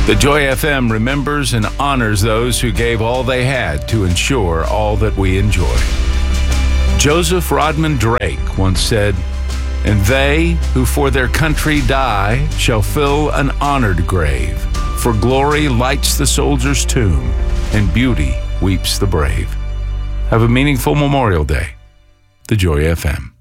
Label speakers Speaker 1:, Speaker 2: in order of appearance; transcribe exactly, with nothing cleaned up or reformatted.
Speaker 1: The Joy F M remembers and honors those who gave all they had to ensure all that we enjoy. Joseph Rodman Drake once said, "And they who for their country die shall fill an honored grave, for glory lights the soldier's tomb, and beauty weeps the brave." Have a meaningful Memorial Day. The Joy F M.